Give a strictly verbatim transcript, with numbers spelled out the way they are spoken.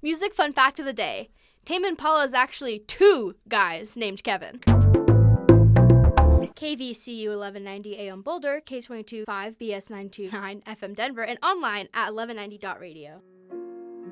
Music fun fact of the day. Tame Impala is actually two guys named Kevin. K V C U eleven ninety A M Boulder, K twenty-two point five B S nine two nine F M Denver, and online at eleven ninety dot radio.